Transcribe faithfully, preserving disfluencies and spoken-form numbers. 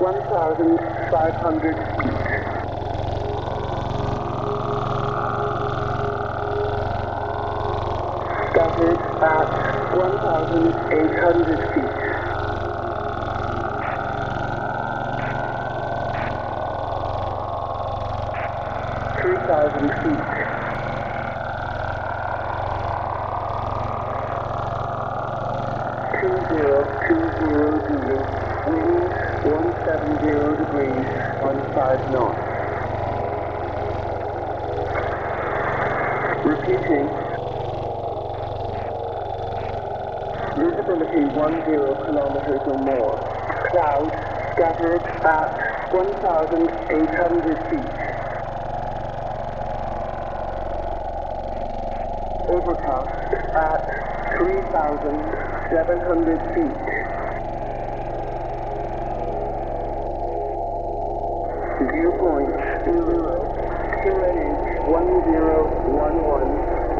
one thousand five hundred feet. Scattered at one thousand eight hundred feet. three thousand feet. two zero two zero zero, wind one seventy degrees, fifteen knots. Repeating. Visibility ten kilometers or more. Clouds scattered at one thousand eight hundred feet. Overcast at three thousand seven hundred feet. Viewpoint zero, two N H one zero one one.